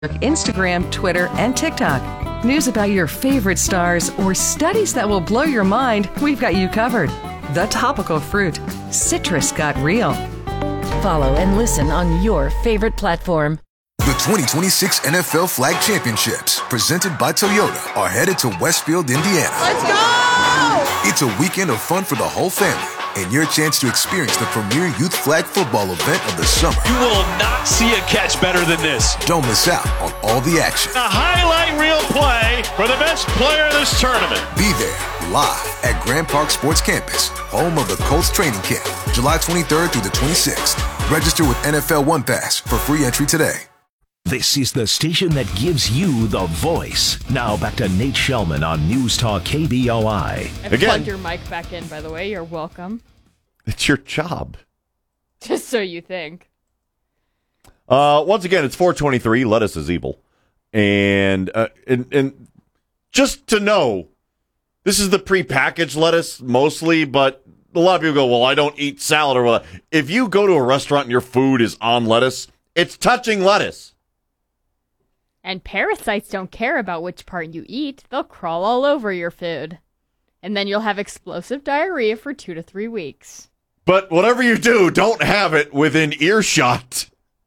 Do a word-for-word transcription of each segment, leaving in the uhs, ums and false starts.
Instagram, Twitter, and TikTok. News about your favorite stars or studies that will blow your mind, we've got you covered. The Topical Fruit. Citrus got real. Follow and listen on your favorite platform. The twenty twenty-six N F L Flag Championships, presented by Toyota, are headed to Westfield, Indiana. Let's go! It's a weekend of fun for the whole family, and your chance to experience the premier youth flag football event of the summer. You will not see a catch better than this. Don't miss out on all the action. A highlight reel play for the best player in this tournament. Be there, live at Grand Park Sports Campus, home of the Colts training camp, July twenty-third through the twenty-sixth. Register with N F L One Pass for free entry today. This is the station that gives you the voice. Now back to Nate Shellman on News Talk K B O I. I've Again. plugged your mic back in, by the way. You're welcome. It's your job. Just so you think. Uh, once again, it's four twenty-three. Lettuce is evil. And, uh, and, and just to know, this is the prepackaged lettuce mostly, but a lot of people go, well, I don't eat salad or what. If you go to a restaurant and your food is on lettuce, it's touching lettuce. And parasites don't care about which part you eat. They'll crawl all over your food. And then you'll have explosive diarrhea for two to three weeks. But whatever you do, don't have it within earshot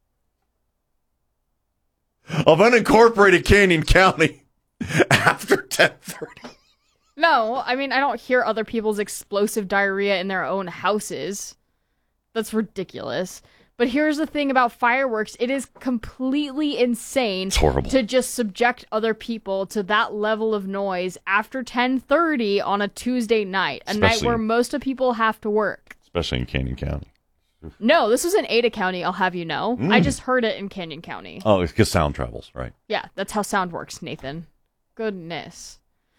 of unincorporated Canyon County after ten thirty. No, I mean, I don't hear other people's explosive diarrhea in their own houses. That's ridiculous. But here's the thing about fireworks. It is completely insane It's horrible. to just subject other people to that level of noise after ten thirty on a Tuesday night, a night Especially- where most of people have to work. Especially in Canyon County. No, this was in Ada County, I'll have you know. I just heard it in Canyon County. Oh, it's because sound travels, right? Yeah, that's how sound works, Nathan. Goodness.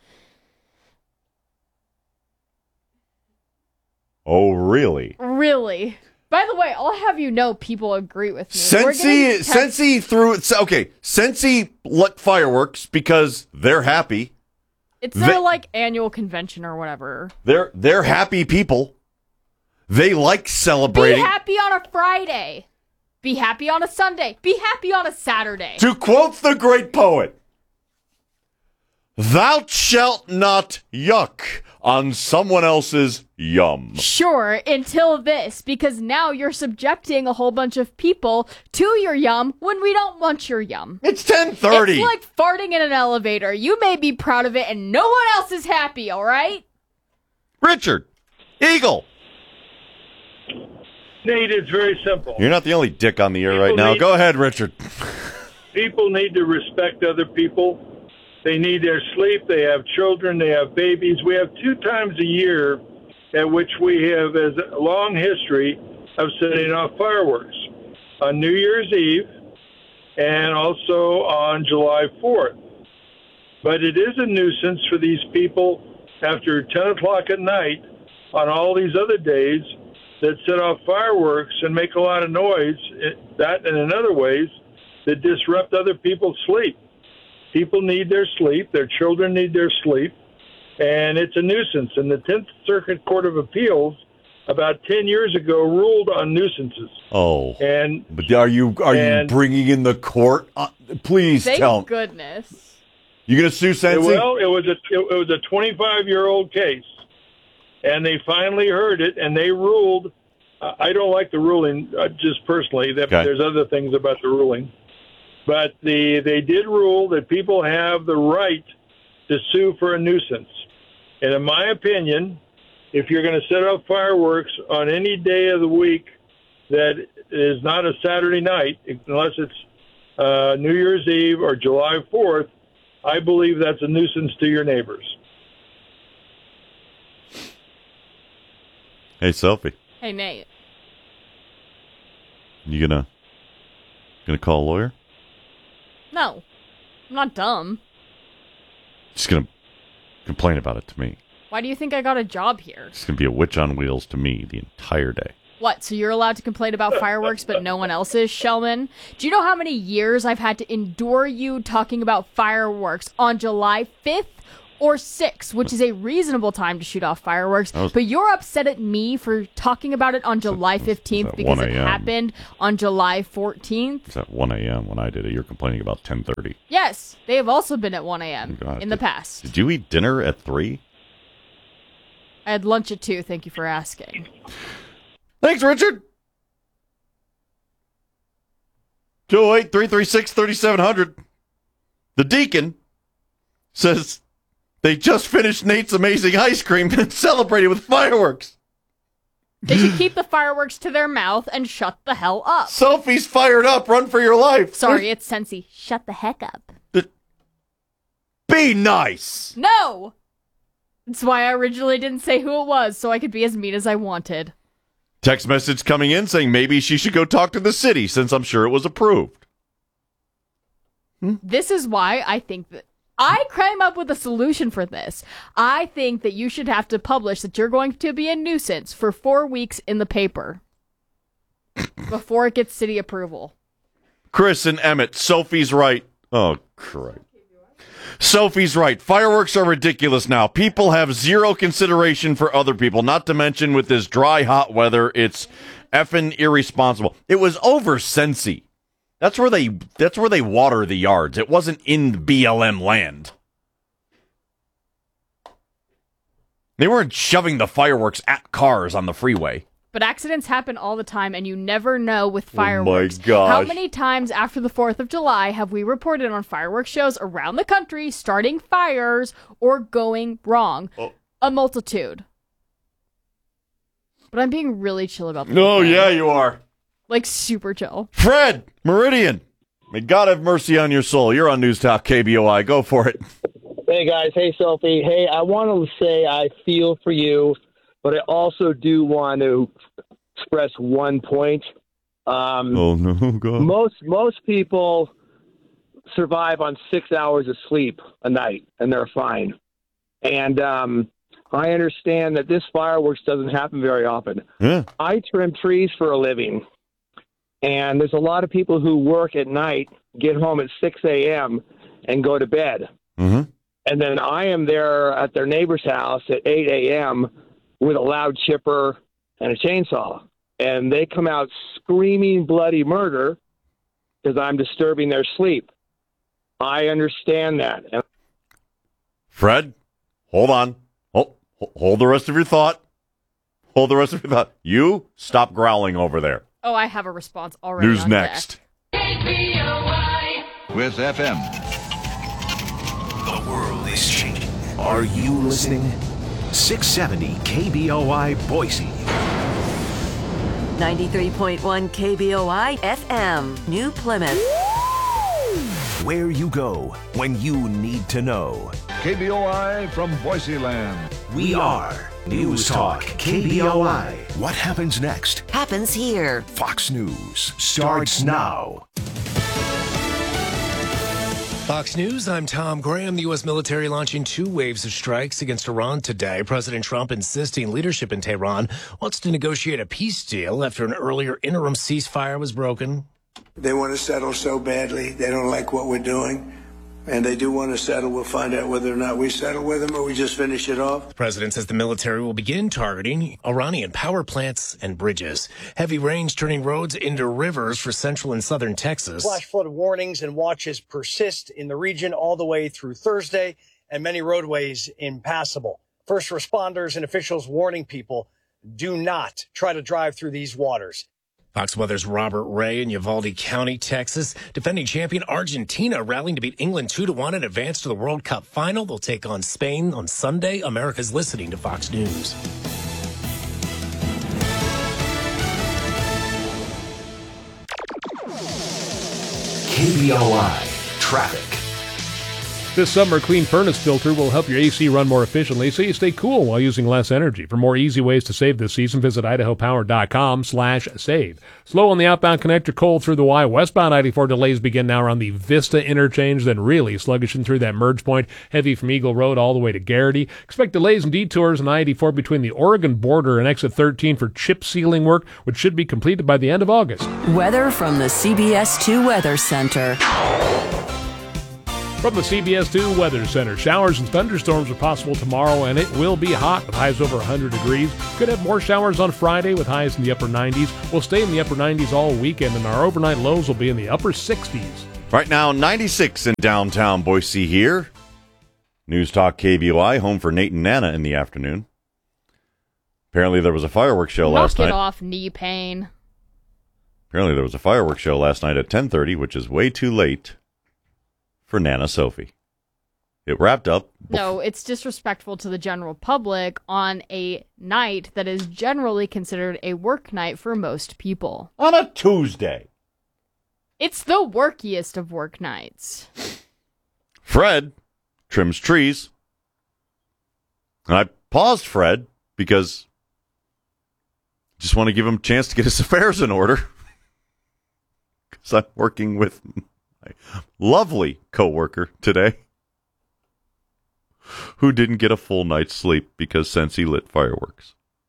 Oh, really? Really? By the way, I'll have you know people agree with me. We're Sensi, getting text- Sensi threw it. Okay, Sensi lit fireworks because they're happy. It's their, they- like, annual convention or whatever. They're they're happy people. They like Be celebrating. happy on a Friday. Be happy on a Sunday. Be happy on a Saturday. To quote the great poet, "Thou shalt not yuck on someone else's yum." Sure, until this, because now you're subjecting a whole bunch of people to your yum when we don't want your yum. It's ten thirty. It's like farting in an elevator. You may be proud of it and no one else is happy, all right? Richard, Eagle. Nate, it's very simple. You're not the only dick on the air right People now. need- Go ahead, Richard. People need to respect other people. They need their sleep. They have children. They have babies. We have two times a year at which we have as a long history of setting off fireworks. On New Year's Eve and also on July fourth. But it is a nuisance for these people after ten o'clock at night on all these other days that set off fireworks and make a lot of noise, that and in other ways that disrupt other people's sleep. People need their sleep. Their children need their sleep. And it's a nuisance. And the tenth Circuit Court of Appeals about ten years ago ruled on nuisances. Oh, And but are you are and- you bringing in the court? Uh, please Thank tell me. goodness. You gonna sue Sensi? well, it was a it was a twenty-five-year-old case. And they finally heard it, and they ruled. Uh, I don't like the ruling, uh, just personally. That Okay. There's other things about the ruling. But the they did rule that people have the right to sue for a nuisance. And in my opinion, if you're going to set off fireworks on any day of the week that is not a Saturday night, unless it's uh, New Year's Eve or July fourth, I believe that's a nuisance to your neighbors. Hey, Sophie, Hey, Nate. you gonna gonna call a lawyer? No, I'm not dumb. Just gonna complain about it to me. Why do you think I got a job here? It's gonna be a witch on wheels to me the entire day. What, so you're allowed to complain about fireworks, but no one else is, Shellman? Do you know how many years I've had to endure you talking about fireworks on July fifth or six, which is a reasonable time to shoot off fireworks. Was, but you're upset at me for talking about it on July fifteenth because it happened on July fourteenth. It's at one a.m. when I did it. You're complaining about ten thirty. Yes, they have also been at one a.m. God, in did, the past. Did you eat dinner at three? I had lunch at two. Thank you for asking. Thanks, Richard. two oh eight, three three six, three seven zero zero. The Deacon says they just finished Nate's Amazing Ice Cream and celebrated with fireworks. They should keep the fireworks to their mouth and shut the hell up. Sophie's fired up. Run for your life. Sorry, it's Sensi. Shut the heck up. Be nice. No! That's why I originally didn't say who it was, so I could be as mean as I wanted. Text message coming in saying maybe she should go talk to the city since I'm sure it was approved. Hmm? This is why I think that I came up with a solution for this. I think that you should have to publish that you're going to be a nuisance for four weeks in the paper before it gets city approval. Chris and Emmett, Sophie's right. Oh, Christ. Sophie's right. Fireworks are ridiculous now. People have zero consideration for other people, not to mention with this dry, hot weather, it's effing irresponsible. It was over Sensi. That's where they that's where they water the yards. It wasn't in B L M land. They weren't shoving the fireworks at cars on the freeway. But accidents happen all the time, and you never know with fireworks. Oh my gosh. How many times after the fourth of July have we reported on fireworks shows around the country starting fires or going wrong? Oh. A multitude. But I'm being really chill about this. Oh, yeah, you are. Like, super chill. Fred, Meridian, may God have mercy on your soul. You're on News Talk K B O I. Go for it. Hey, guys. Hey, Sophie. Hey, I want to say I feel for you, but I also do want to express one point. Um, oh, no, God. Most, most people survive on six hours of sleep a night, and they're fine. And um, I understand that this fireworks doesn't happen very often. Yeah. I trim trees for a living, and there's a lot of people who work at night, get home at six a.m., and go to bed. Mm-hmm. And then I am there at their neighbor's house at eight a.m., with a loud chipper and a chainsaw. And they come out screaming bloody murder because I'm disturbing their sleep. I understand that. Fred, hold on. Hold, hold the rest of your thought. Hold the rest of your thought. You stop growling over there. Oh, I have a response already. News on next. With F M. The world is changing. Are you listening? six seventy K B O I Boise. ninety-three point one K B O I F M, New Plymouth. Where you go when you need to know. K B O I from Boise land. We are News Talk K B O I. What happens next? Happens here. Fox News starts now. Fox News, I'm Tom Graham. The U S military launching two waves of strikes against Iran today. President Trump insisting leadership in Tehran wants to negotiate a peace deal after an earlier interim ceasefire was broken. They want to settle so badly. They don't like what we're doing. And they do want to settle. We'll find out whether or not we settle with them or we just finish it off. The president says the military will begin targeting Iranian power plants and bridges. Heavy rains turning roads into rivers for central and southern Texas. Flash flood warnings and watches persist in the region all the way through Thursday, and many roadways impassable. First responders and officials warning people, do not try to drive through these waters. Fox Weather's Robert Ray in Uvalde County, Texas. Defending champion Argentina rallying to beat England two to one and advance to the World Cup final. They'll take on Spain on Sunday. America's listening to Fox News. K B O I Traffic. This summer, Clean Furnace Filter will help your A C run more efficiently so you stay cool while using less energy. For more easy ways to save this season, visit idahopower.com slash save. Slow on the outbound connector, cold through the Y. Westbound ninety-four delays begin now around the Vista interchange, then really sluggish in through that merge point, heavy from Eagle Road all the way to Garrity. Expect delays and detours on I eighty-four between the Oregon border and exit thirteen for chip sealing work, which should be completed by the end of August. Weather from the C B S two Weather Center. From the C B S two Weather Center, showers and thunderstorms are possible tomorrow, and it will be hot with highs over one hundred degrees. Could have more showers on Friday with highs in the upper nineties. We'll stay in the upper nineties all weekend, and our overnight lows will be in the upper sixties. Right now, ninety-six in downtown Boise here. News Talk K B O I, home for Nate and Nana in the afternoon. Apparently there was a fireworks show Knock last it night. off, knee pain. Apparently there was a fireworks show last night at ten thirty, which is way too late for Nana Sophie. It wrapped up. No, it's disrespectful to the general public on a night that is generally considered a work night for most people. On a Tuesday. It's the workiest of work nights. Fred trims trees. And I paused Fred because I just want to give him a chance to get his affairs in order. Because I'm working with my lovely coworker today who didn't get a full night's sleep because Sensi lit fireworks.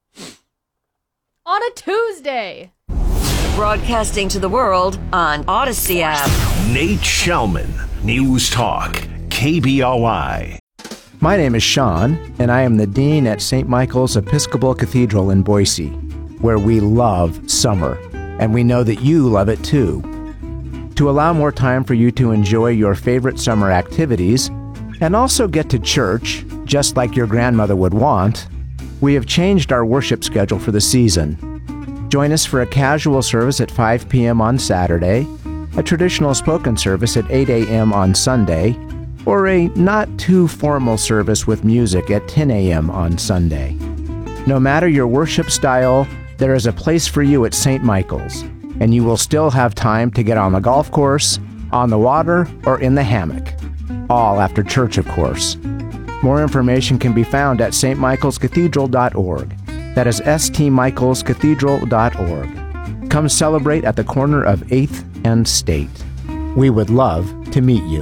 On a Tuesday. Broadcasting to the world on Odyssey app. Nate Shellman, News Talk, K B O I. My name is Sean, and I am the Dean at Saint Michael's Episcopal Cathedral in Boise, where we love summer, and we know that you love it too. To allow more time for you to enjoy your favorite summer activities, and also get to church, just like your grandmother would want, we have changed our worship schedule for the season. Join us for a casual service at five p.m. on Saturday, a traditional spoken service at eight a.m. on Sunday, or a not-too-formal service with music at ten a.m. on Sunday. No matter your worship style, there is a place for you at Saint Michael's, and you will still have time to get on the golf course, on the water, or in the hammock. All after church, of course. More information can be found at s t michaels cathedral dot org. That is s t michaels cathedral dot org. Come celebrate at the corner of eighth and State. We would love to meet you.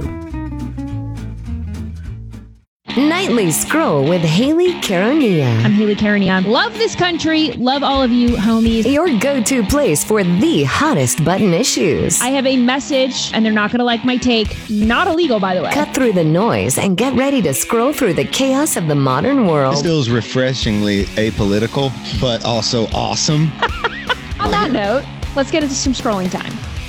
Nightly Scroll with Haley Caronia. I'm Haley Caronia. Love this country. Love all of you, homies. Your go-to place for the hottest button issues. I have a message, and they're not going to like my take. Not illegal, by the way. Cut through the noise and get ready to scroll through the chaos of the modern world. This feels refreshingly apolitical, but also awesome. On that note, let's get into some scrolling time.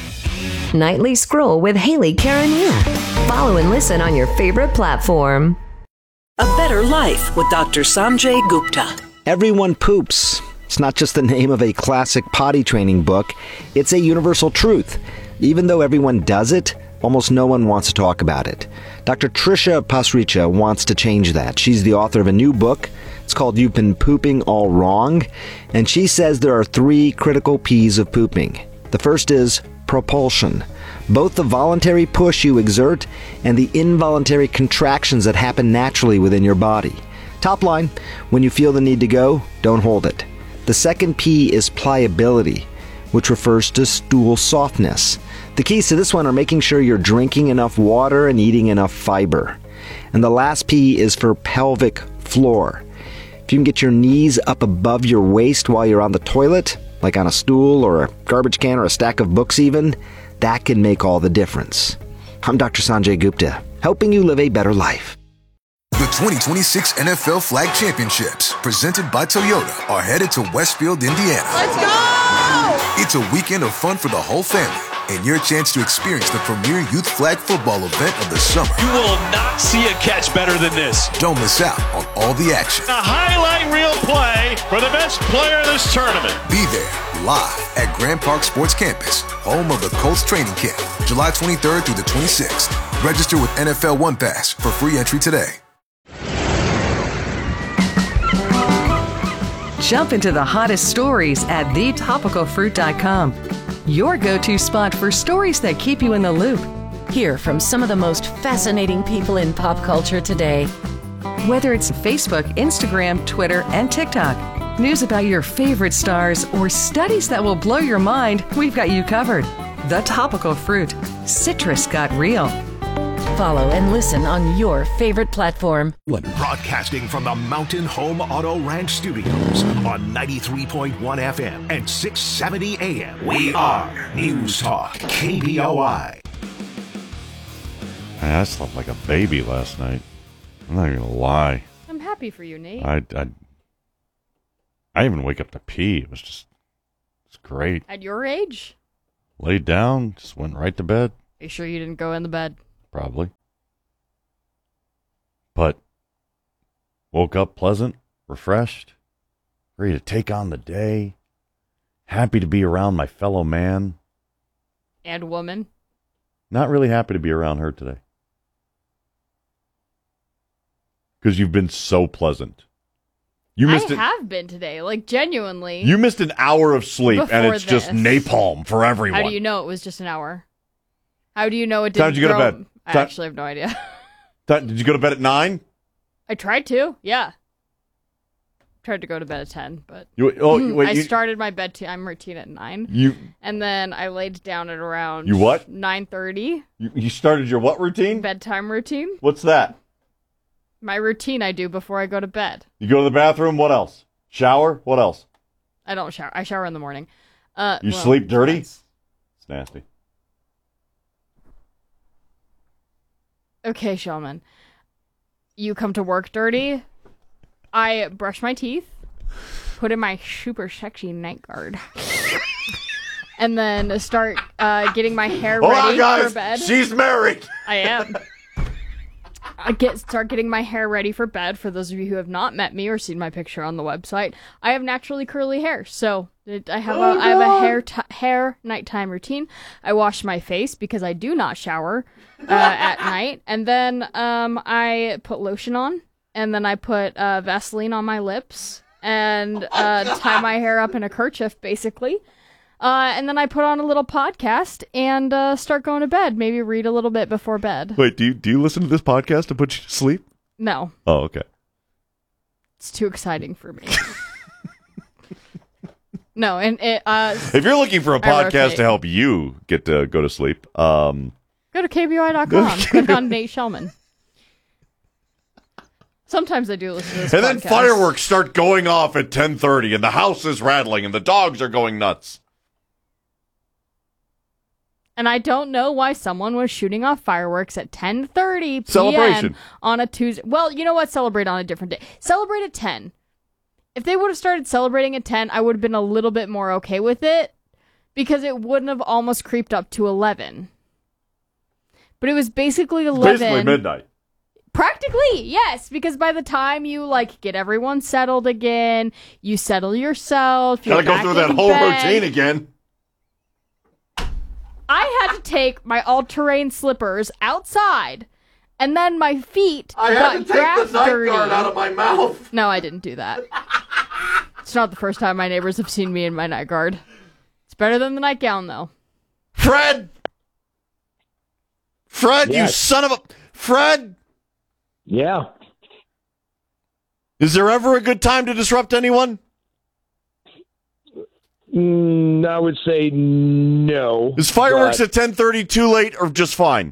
Nightly Scroll with Haley Caronia. Follow and listen on your favorite platform. A Better Life with Doctor Sanjay Gupta. Everyone poops. It's not just the name of a classic potty training book. It's a universal truth. Even though everyone does it, almost no one wants to talk about it. Doctor Trisha Pasricha wants to change that. She's the author of a new book. It's called You've Been Pooping All Wrong. And she says there are three critical P's of pooping. The first is propulsion. Both the voluntary push you exert and the involuntary contractions that happen naturally within your body. Top line, when you feel the need to go, don't hold it. The second P is pliability, which refers to stool softness. The keys to this one are making sure you're drinking enough water and eating enough fiber. And the last P is for pelvic floor. If you can get your knees up above your waist while you're on the toilet, like on a stool or a garbage can or a stack of books even, that can make all the difference. I'm Doctor Sanjay Gupta, helping you live a better life. The twenty twenty-six N F L Flag Championships, presented by Toyota, are headed to Westfield, Indiana. Let's go! It's a weekend of fun for the whole family, and your chance to experience the premier youth flag football event of the summer. You will not see a catch better than this. Don't miss out on all the action. A highlight reel play for the best player in this tournament. Be there, live at Grand Park Sports Campus, home of the Colts training camp, July twenty-third through the twenty-sixth. Register with N F L One Pass for free entry today. Jump into the hottest stories at the topical fruit dot com. Your go-to spot for stories that keep you in the loop. Hear from some of the most fascinating people in pop culture today. Whether it's Facebook, Instagram, Twitter, and TikTok, news about your favorite stars, or studies that will blow your mind, we've got you covered. The Topical Fruit. Citrus got real. Follow and listen on your favorite platform. Broadcasting from the Mountain Home Auto Ranch Studios on ninety-three point one F M and six seventy A M. We are News Talk K B O I. I slept like a baby last night. I'm not even gonna lie. I'm happy for you, Nate. I, I, I didn't even wake up to pee. It was just, it's great. At your age? Laid down, just went right to bed. Are you sure you didn't go in the bed? Probably. But woke up pleasant, refreshed, ready to take on the day, happy to be around my fellow man. And woman? Not really happy to be around her today. Because you've been so pleasant. You missed I it. have been today, like genuinely. You missed an hour of sleep, and Before it's just this. napalm for everyone. How do you know it was just an hour? How do you know it Time didn't did you go to grow- bed? I Time- actually have no idea. Did you go to bed at nine? I tried to, yeah. Tried to go to bed at ten, but You, oh, Mm, wait, I you, started my bedtime routine at nine. You- and then I laid down at around You what? nine thirty. you you started your what routine? Bedtime routine. What's that? My routine I do before I go to bed. You go to the bathroom. What else? Shower. What else? I don't shower. I shower in the morning. Uh, You well, sleep dirty. depends. It's nasty. Okay, Shulman. You come to work dirty. I brush my teeth, put in my super sexy night guard, and then start uh, getting my hair Hold ready on, guys. for bed. She's married. I am. I get start getting my hair ready for bed. For those of you who have not met me or seen my picture on the website, I have naturally curly hair, so it, I have Oh, a I have a God. hair t- hair nighttime routine. I wash my face because I do not shower uh, at night, and then um I put lotion on, and then I put uh, Vaseline on my lips, and uh, tie my hair up in a kerchief, basically. Uh, and then I put on a little podcast and uh, start going to bed. Maybe read a little bit before bed. Wait, do you do you listen to this podcast to put you to sleep? No, Oh, okay. it's too exciting for me. No, and it, uh, If you're looking for a I podcast rotate. to help you get to go to sleep, um, Go to K B O I dot com. Click on Nate Shellman. Sometimes I do listen to this and then podcast. fireworks start going off at ten thirty, and the house is rattling, and the dogs are going nuts. And I don't know why someone was shooting off fireworks at ten thirty p.m. Celebration. on a Tuesday. Well, you know what? Celebrate on a different day. Celebrate at ten. If they would have started celebrating at ten, I would have been a little bit more okay with it because it wouldn't have almost creeped up to eleven. But it was basically eleven. Basically midnight. Practically, yes, because by the time you like get everyone settled again, you settle yourself. You're Gotta go back through that in whole bed. routine again. I had to take my all-terrain slippers outside, and then my feet I got had to take grass the night dirty. guard out of my mouth. No, I didn't do that. It's not the first time my neighbors have seen me in my night guard. It's better than the nightgown, though. Fred! Fred, you Yes. son of a... Fred! Yeah. Is there ever a good time to disrupt anyone? Mm, I would say no. Is fireworks but- at ten thirty too late or just fine?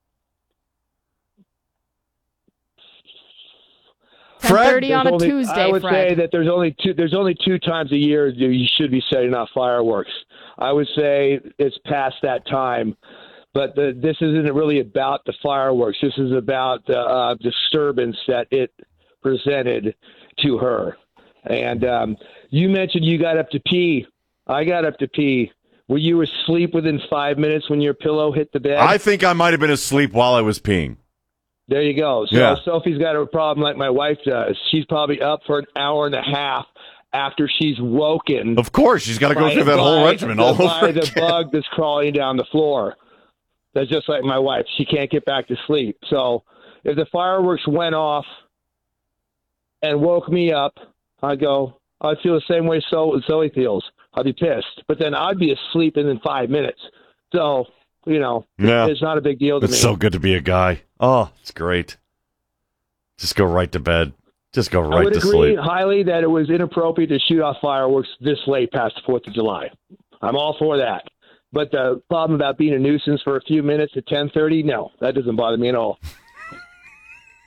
ten thirty There's on a only- Tuesday, I would Fred. say that there's only two. There's only two times a year you you should be setting off fireworks. I would say it's past that time, but the, this isn't really about the fireworks. This is about the uh, disturbance that it presented to her. And um, you mentioned you got up to pee. I got up to pee. Were you asleep within five minutes when your pillow hit the bed? I think I might have been asleep while I was peeing. There you go. So Yeah. Sophie's got a problem like my wife does. She's probably up for an hour and a half after she's woken. Of course, she's got to go by- through that whole by- regimen all by over the again. bug that's crawling down the floor. That's just like my wife. She can't get back to sleep. So if the fireworks went off and woke me up, I'd go, I'd feel the same way so Zoe feels. I'd be pissed. But then I'd be asleep in five minutes. So, you know, Yeah. it's not a big deal to It's me. so good to be a guy. Oh, it's great. Just go right to bed. Just go I right would to agree sleep. highly that it was inappropriate to shoot off fireworks this late past the fourth of July. I'm all for that. But the problem about being a nuisance for a few minutes at ten thirty, no, that doesn't bother me at all.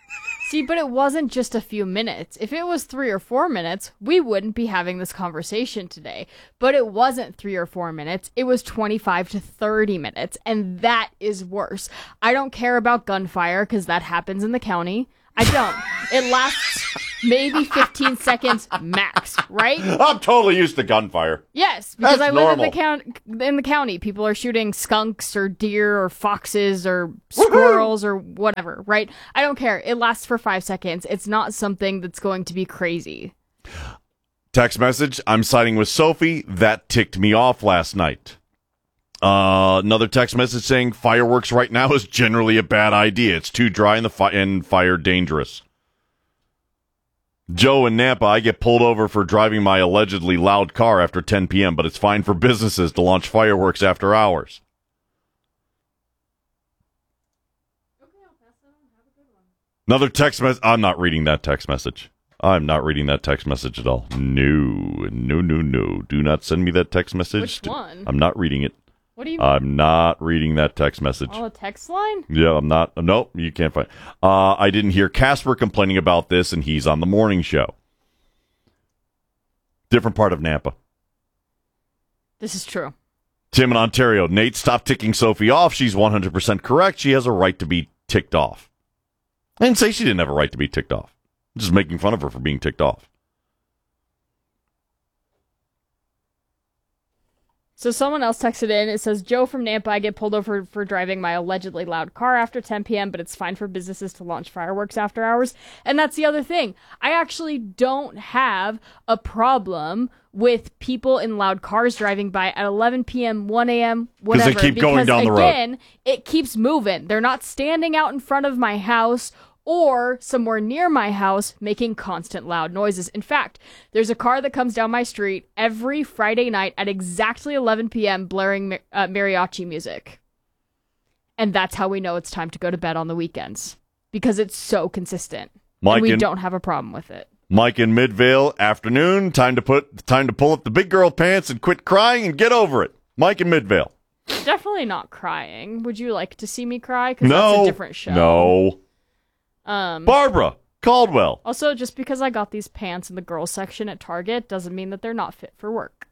See, but it wasn't just a few minutes. If it was three or four minutes, we wouldn't be having this conversation today. But it wasn't three or four minutes. It was twenty-five to thirty minutes, and that is worse. I don't care about gunfire because that happens in the county. I don't. It lasts maybe fifteen seconds max, right? I'm totally used to gunfire. Yes, because That's I live normal. in the count in the county. People are shooting skunks or deer or foxes or squirrels or whatever, right? I don't care. It lasts for five seconds. It's not something that's going to be crazy. Text message, I'm siding with Sophie. That ticked me off last night. Uh, another text message saying fireworks right now is generally a bad idea. It's too dry and the fi- and fire dangerous. Joe in Nampa, I get pulled over for driving my allegedly loud car after ten p.m., but it's fine for businesses to launch fireworks after hours. Another text message. I'm not reading that text message. I'm not reading that text message at all. No, no, no, no. Do not send me that text message. Which one? I'm not reading it. What do you mean? I'm not reading that text message. Oh, a text line? Yeah, I'm not. Nope, you can't find. Uh, I didn't hear Casper complaining about this, and he's on the morning show. Different part of Nampa. This is true. Tim in Ontario. Nate, stop ticking Sophie off. She's one hundred percent correct. She has a right to be ticked off. I didn't say she didn't have a right to be ticked off. I'm just making fun of her for being ticked off. So someone else texted in. It says, Joe from Nampa, I get pulled over for driving my allegedly loud car after ten p.m., but it's fine for businesses to launch fireworks after hours. And that's the other thing. I actually don't have a problem with people in loud cars driving by at eleven p.m., one a.m., whatever. Because they keep going down the road. Again, it keeps moving. They're not standing out in front of my house or somewhere near my house making constant loud noises. In fact, there's a car that comes down my street every Friday night at exactly eleven p.m. blaring uh, mariachi music. And that's how we know it's time to go to bed on the weekends. Because it's so consistent. Mike and we in, don't have a problem with it. Mike in Midvale, afternoon, time to put time to pull up the big girl pants and quit crying and get over it. Mike in Midvale. Definitely not crying. Would you like to see me cry? Because No. that's a different show. No. Um, Barbara Caldwell. Also, just because I got these pants in the girls section at Target doesn't mean that they're not fit for work.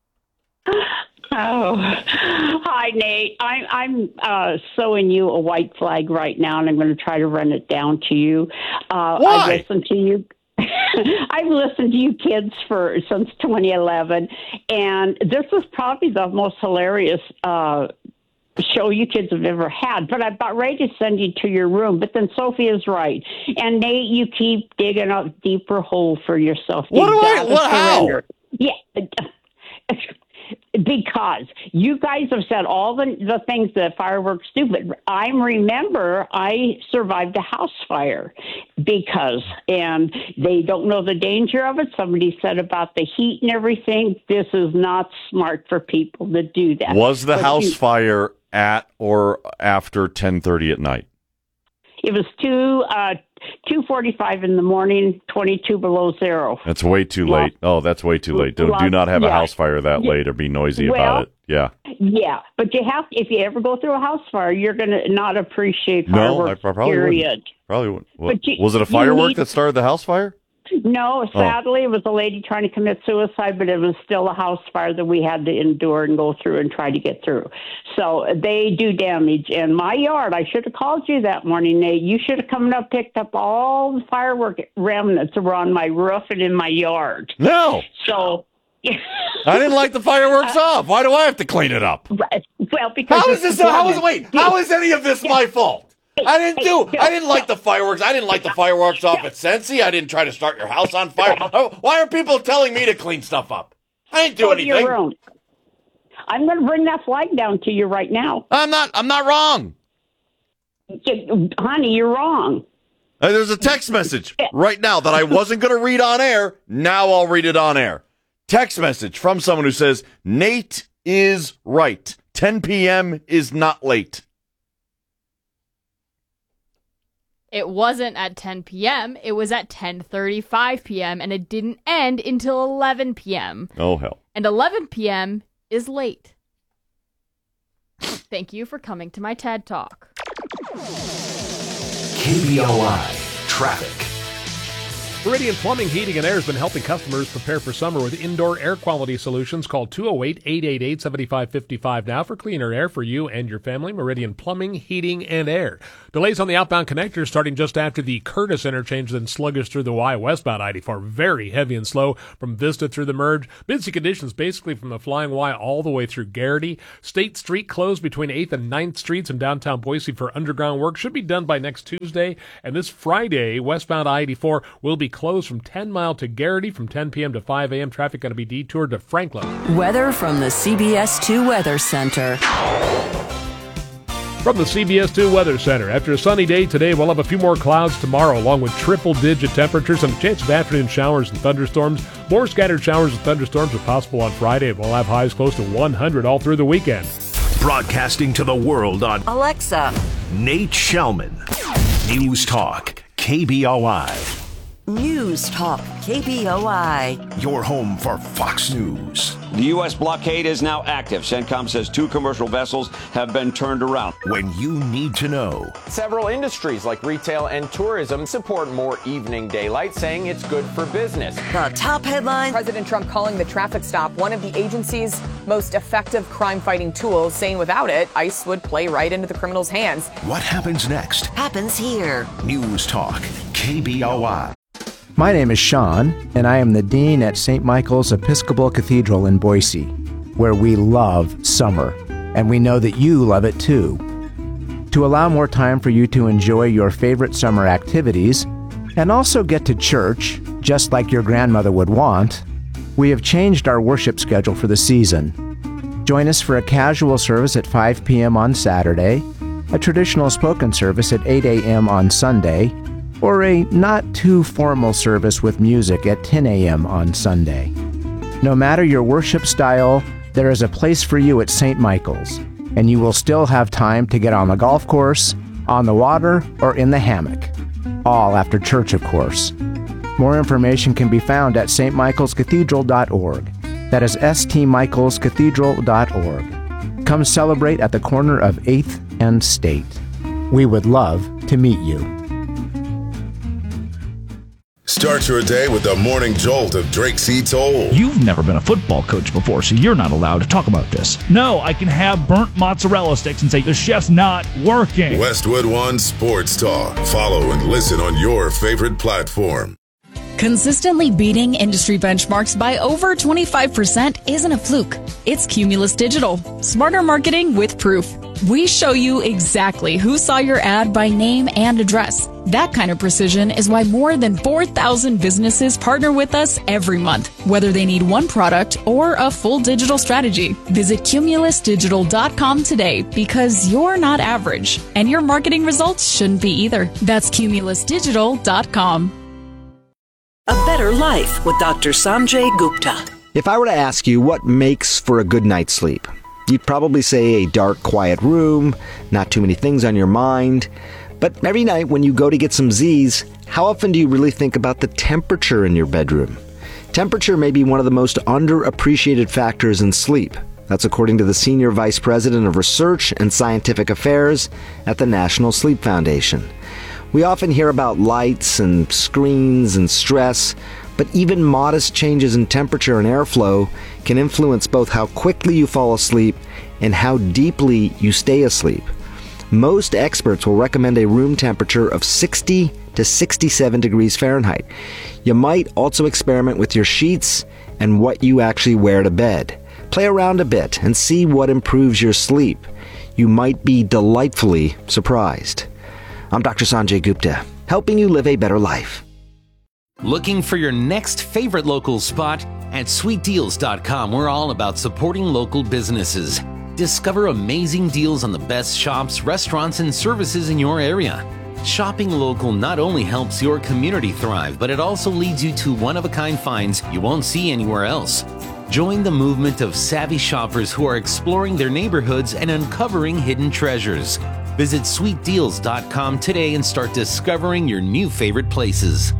Oh, hi, Nate. I, I'm uh, sewing you a white flag right now, and I'm going to try to run it down to you. Uh, Why? I listened to you. I've listened to you kids for since twenty eleven, and this is probably the most hilarious uh, show you kids have ever had. But I'm about ready to send you to your room. But then Sophie is right, and Nate, you keep digging a deeper hole for yourself. What You do I? gotta What? How? surrender. Yeah. Because you guys have said all the the things that fireworks do, but I remember I survived a house fire because, and they don't know the danger of it. Somebody said about the heat and everything. This is not smart for people to do that. Was the But house you- fire at or after ten thirty at night? It was two uh, two forty five in the morning, twenty two below zero. That's way too Well- late. Oh, that's way too late. Do, Well, do not have a yeah. house fire that Yeah. late or be noisy Well, about it. Yeah. Yeah, but you have if you ever go through a house fire, you're going to not appreciate No, I fireworks. probably period. wouldn't. Probably wouldn't. What- But you- was it a you firework need- that started the house fire? No, sadly, it was a lady trying to commit suicide, but it was still a house fire that we had to endure and go through and try to get through. So they do damage. And my yard, I should have called you that morning, Nate. You should have come up, picked up all the firework remnants that were on my roof and in my yard. No. So. I didn't light the fireworks off. Why do I have to clean it up? Right. Well, because How is this? How is wait? How is any of this my fault? I didn't do. I didn't light the fireworks. I didn't light the fireworks off at Sensi. I didn't try to start your house on fire. Oh, why are people telling me to clean stuff up? I didn't do Go to your anything. room. I'm going to bring that flag down to you right now. I'm not. I'm not wrong. Honey, you're wrong. Uh, there's a text message right now that I wasn't going to read on air. Now I'll read it on air. Text message from someone who says, Nate is right. ten p.m. is not late. It wasn't at ten p.m. It was at ten thirty-five p.m. and it didn't end until eleven p.m. Oh, hell. And eleven p.m. is late. Thank you for coming to my TED Talk. K B O I traffic. Meridian Plumbing, Heating, and Air has been helping customers prepare for summer with indoor air quality solutions. Call two oh eight, eight eight eight, seven five five five now for cleaner air for you and your family. Meridian Plumbing, Heating, and Air. Delays on the outbound connector starting just after the Curtis interchange, then sluggish through the Y westbound I eighty-four. Very heavy and slow from Vista through the merge. Busy conditions basically from the Flying Y all the way through Garrity. State Street closed between eighth and ninth Streets in downtown Boise for underground work. Should be done by next Tuesday. And this Friday, westbound I eighty-four will be closed from ten mile to Garrity from ten p.m. to five a.m. Traffic going to be detoured to Franklin. Weather from the C B S two Weather Center. From the C B S two Weather Center. After a sunny day today, we'll have a few more clouds tomorrow, along with triple-digit temperatures and a chance of afternoon showers and thunderstorms. More scattered showers and thunderstorms are possible on Friday. We'll have highs close to one hundred all through the weekend. Broadcasting to the world on Alexa, Nate Shellman. News Talk, K B O I. News Talk, K B O I. Your home for Fox News. The U S blockade is now active. CENTCOM says two commercial vessels have been turned around. When you need to know. Several industries like retail and tourism support more evening daylight, saying it's good for business. The top headline. President Trump calling the traffic stop one of the agency's most effective crime-fighting tools, saying without it, ICE would play right into the criminals' hands. What happens next? Happens here. News Talk, K B O I. My name is Sean, and I am the Dean at Saint Michael's Episcopal Cathedral in Boise, where we love summer, and we know that you love it too. To allow more time for you to enjoy your favorite summer activities, and also get to church, just like your grandmother would want, we have changed our worship schedule for the season. Join us for a casual service at five p.m. on Saturday, a traditional spoken service at eight a.m. on Sunday, or a not-too-formal service with music at ten a.m. on Sunday. No matter your worship style, there is a place for you at Saint Michael's, and you will still have time to get on the golf course, on the water, or in the hammock. All after church, of course. More information can be found at s t michaels cathedral dot org. That is s t michaels cathedral dot org. Come celebrate at the corner of eighth and State. We would love to meet you. Start your day with the morning jolt of Drake C. Toll. You've never been a football coach before, so you're not allowed to talk about this. No, I can have burnt mozzarella sticks and say the chef's not working. Westwood One Sports Talk. Follow and listen on your favorite platform. Consistently beating industry benchmarks by over twenty-five percent isn't a fluke. It's Cumulus Digital. Smarter marketing with proof. We show you exactly who saw your ad by name and address. That kind of precision is why more than four thousand businesses partner with us every month, whether they need one product or a full digital strategy. Visit cumulus digital dot com today, because you're not average, and your marketing results shouldn't be either. That's cumulus digital dot com. A Better Life with Doctor Sanjay Gupta. If I were to ask you what makes for a good night's sleep, you'd probably say a dark, quiet room, not too many things on your mind. But every night when you go to get some Z's, how often do you really think about the temperature in your bedroom? Temperature may be one of the most underappreciated factors in sleep. That's according to the Senior Vice President of Research and Scientific Affairs at the National Sleep Foundation. We often hear about lights and screens and stress, but even modest changes in temperature and airflow can influence both how quickly you fall asleep and how deeply you stay asleep. Most experts will recommend a room temperature of sixty to sixty-seven degrees Fahrenheit. You might also experiment with your sheets and what you actually wear to bed. Play around a bit and see what improves your sleep. You might be delightfully surprised. I'm Doctor Sanjay Gupta, helping you live a better life. Looking for your next favorite local spot? At sweet deals dot com, we're all about supporting local businesses. Discover amazing deals on the best shops, restaurants, and services in your area. Shopping local not only helps your community thrive, but it also leads you to one-of-a-kind finds you won't see anywhere else. Join the movement of savvy shoppers who are exploring their neighborhoods and uncovering hidden treasures. Visit sweet deals dot com today and start discovering your new favorite places.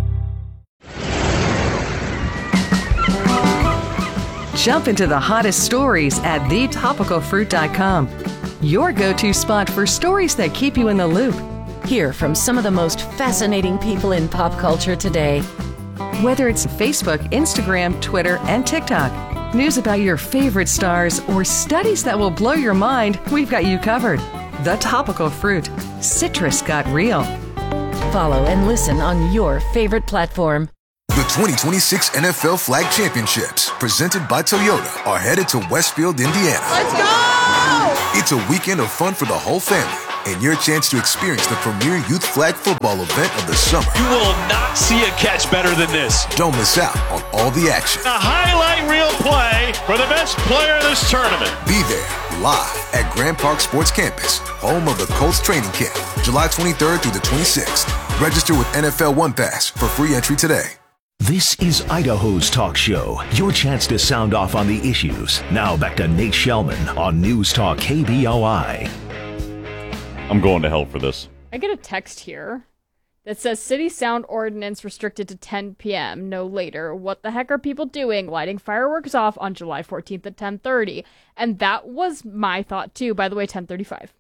Jump into the hottest stories at the topical fruit dot com. Your go-to spot for stories that keep you in the loop. Hear from some of the most fascinating people in pop culture today. Whether it's Facebook, Instagram, Twitter, and TikTok, news about your favorite stars, or studies that will blow your mind, we've got you covered. The Topical Fruit. Citrus got real. Follow and listen on your favorite platform. The twenty twenty-six N F L Flag Championships, presented by Toyota, are headed to Westfield, Indiana. Let's go! It's a weekend of fun for the whole family, and your chance to experience the premier youth flag football event of the summer. You will not see a catch better than this. Don't miss out on all the action. A highlight reel play for the best player of this tournament. Be there live at Grand Park Sports Campus, home of the Colts training camp, July twenty-third through the twenty-sixth. Register with N F L One Pass for free entry today. This is Idaho's talk show, your chance to sound off on the issues. Now back to Nate Shellman on News Talk K B O I. I'm going to hell for this. I get a text here that says city sound ordinance restricted to ten p.m. no later. What the heck are people doing lighting fireworks off on July fourteenth at ten thirty? And that was my thought too. By the way, ten thirty-five.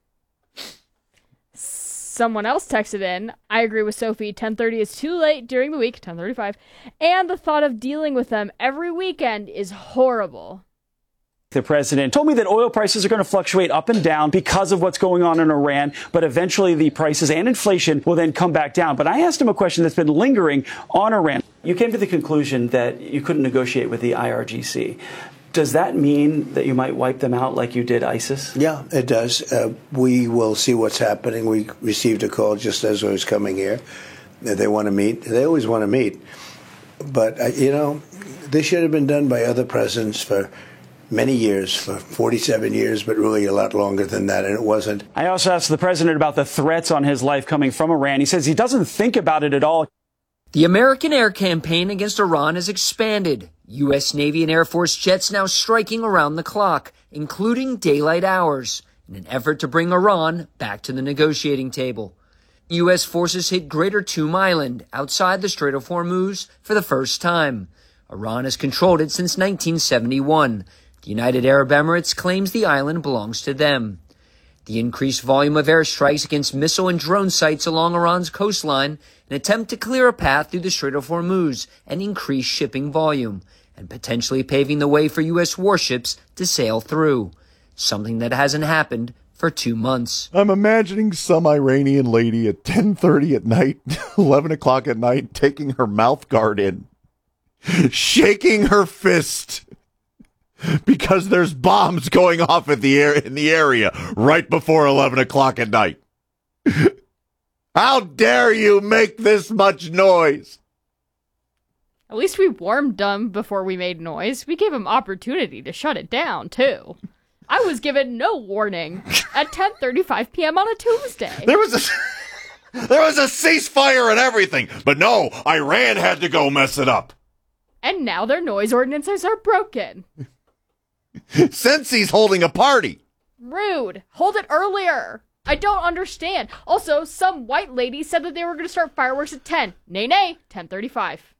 Someone else texted in, I agree with Sophie, ten thirty is too late during the week, ten thirty-five, and the thought of dealing with them every weekend is horrible. The president told me that oil prices are going to fluctuate up and down because of what's going on in Iran, but eventually the prices and inflation will then come back down. But I asked him a question that's been lingering on Iran. You came to the conclusion that you couldn't negotiate with the I R G C. Does that mean that you might wipe them out like you did ISIS? Yeah, it does. Uh, we will see what's happening. We received a call just as I was coming here. They want to meet. They always want to meet. But, uh, you know, this should have been done by other presidents for many years, for forty-seven years, but really a lot longer than that, and it wasn't. I also asked the president about the threats on his life coming from Iran. He says he doesn't think about it at all. The American air campaign against Iran has expanded. U S Navy and Air Force jets now striking around the clock, including daylight hours, in an effort to bring Iran back to the negotiating table. U S forces hit Greater Toom Island, outside the Strait of Hormuz, for the first time. Iran has controlled it since nineteen seventy-one. The United Arab Emirates claims the island belongs to them. The increased volume of airstrikes against missile and drone sites along Iran's coastline, an attempt to clear a path through the Strait of Hormuz and increase shipping volume, and potentially paving the way for U S warships to sail through, something that hasn't happened for two months. I'm imagining some Iranian lady at ten thirty at night, eleven o'clock at night, taking her mouth guard in, shaking her fist, because there's bombs going off at the air in the area right before eleven o'clock at night. How dare you make this much noise? At least we warned them before we made noise. We gave them opportunity to shut it down, too. I was given no warning at ten thirty-five p.m. on a Tuesday. There was a there was a ceasefire and everything, but no, Iran had to go mess it up. And now their noise ordinances are broken. Since he's holding a party. Rude. Hold it earlier. I don't understand. Also, some white lady said that they were going to start fireworks at ten. Nay, nay, ten thirty-five.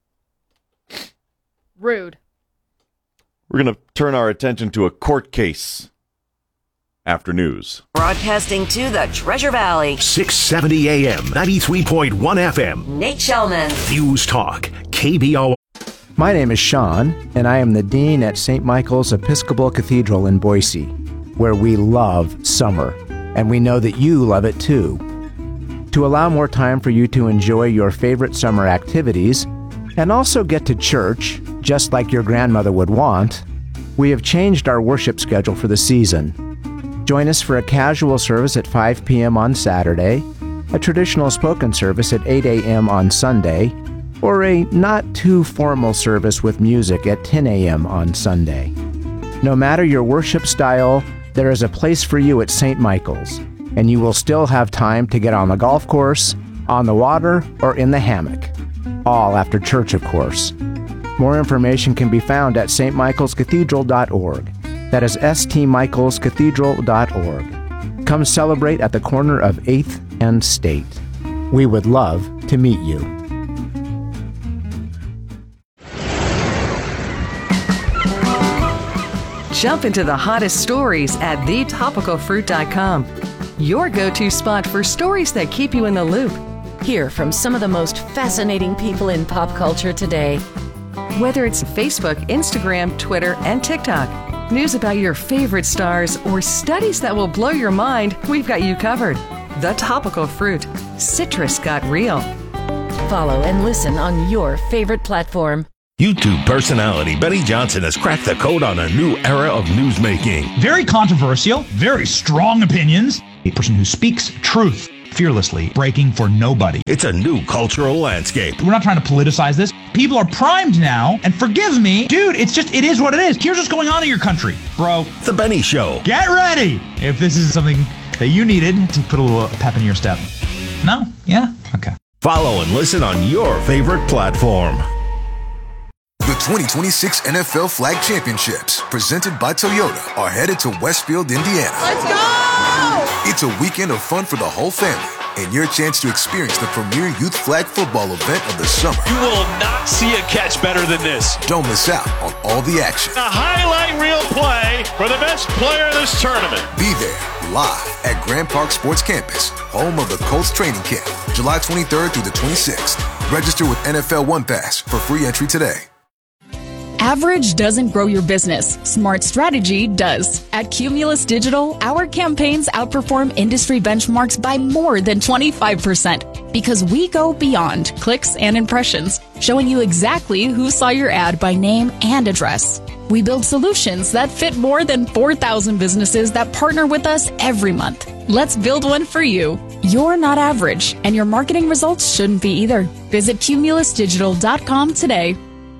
Rude. We're going to turn our attention to a court case after news. Broadcasting to the Treasure Valley. six seventy A M, ninety-three point one F M. Nate Shellman. News Talk, K B O. My name is Sean, and I am the Dean at Saint Michael's Episcopal Cathedral in Boise, where we love summer, and we know that you love it too. To allow more time for you to enjoy your favorite summer activities, and also get to church, just like your grandmother would want, we have changed our worship schedule for the season. Join us for a casual service at five p.m. on Saturday, a traditional spoken service at eight a.m. on Sunday, or a not-too-formal service with music at ten a.m. on Sunday. No matter your worship style, there is a place for you at Saint Michael's, and you will still have time to get on the golf course, on the water, or in the hammock. All after church, of course. More information can be found at s t michaels cathedral dot org. That is s t michaels cathedral dot org. Come celebrate at the corner of eighth and State. We would love to meet you. Jump into the hottest stories at the topical fruit dot com. your go-to spot for stories that keep you in the loop. Hear from some of the most fascinating people in pop culture today. Whether it's Facebook, Instagram, Twitter, and TikTok, news about your favorite stars, or studies that will blow your mind, we've got you covered. The Topical Fruit. Citrus got real. Follow and listen on your favorite platform. YouTube personality Benny Johnson has cracked the code on a new era of newsmaking. Very controversial, very strong opinions. A person who speaks truth fearlessly, breaking for nobody. It's a new cultural landscape. We're not trying to politicize this. People are primed now, and forgive me, dude, it's just, it is what it is. Here's what's going on in your country, bro. The Benny Show. Get ready if this is something that you needed to put a little pep in your step. No? Yeah? Okay. Follow and listen on your favorite platform. The twenty twenty-six N F L Flag Championships, presented by Toyota, are headed to Westfield, Indiana. Let's go! It's a weekend of fun for the whole family and your chance to experience the premier youth flag football event of the summer. You will not see a catch better than this. Don't miss out on all the action. A highlight reel play for the best player in this tournament. Be there live at Grand Park Sports Campus, home of the Colts training camp, July twenty-third through the twenty-sixth. Register with N F L One Pass for free entry today. Average doesn't grow your business. Smart strategy does. At Cumulus Digital, our campaigns outperform industry benchmarks by more than twenty-five percent because we go beyond clicks and impressions, showing you exactly who saw your ad by name and address. We build solutions that fit more than four thousand businesses that partner with us every month. Let's build one for you. You're not average, and your marketing results shouldn't be either. Visit cumulus digital dot com today.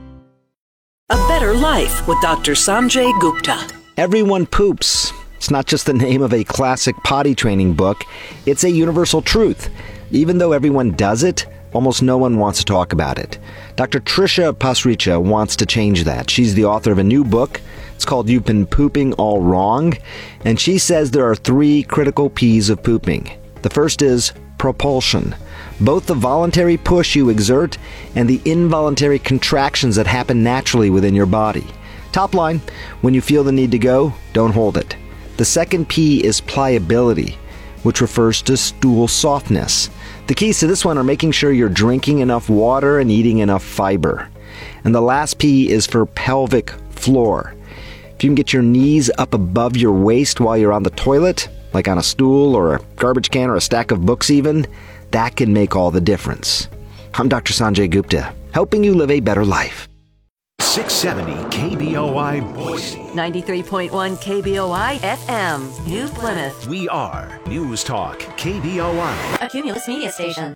A Better Life with Doctor Sanjay Gupta. Everyone poops. It's not just the name of a classic potty training book, it's a universal truth. Even though everyone does it, almost no one wants to talk about it. Doctor Trisha Pasricha wants to change that. She's the author of a new book. It's called You've Been Pooping All Wrong. And she says there are three critical P's of pooping. The first is propulsion. Both the voluntary push you exert and the involuntary contractions that happen naturally within your body. Top line, when you feel the need to go, don't hold it. The second P is pliability, which refers to stool softness. The keys to this one are making sure you're drinking enough water and eating enough fiber. And the last P is for pelvic floor. If you can get your knees up above your waist while you're on the toilet, like on a stool or a garbage can or a stack of books even, that can make all the difference. I'm Doctor Sanjay Gupta, helping you live a better life. six seventy K B O I Boise. ninety-three point one K B O I F M, New Plymouth. We are News Talk K B O I. A Cumulus media station.